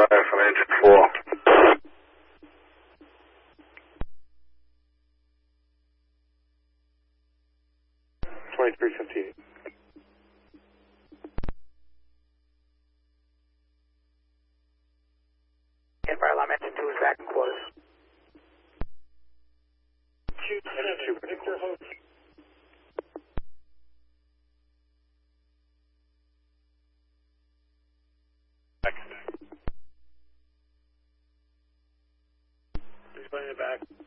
fire from engine 4. $23.58. Fire alarm engine 2 is back in quarters. Engine 2 back in quarters. Please put it in the back.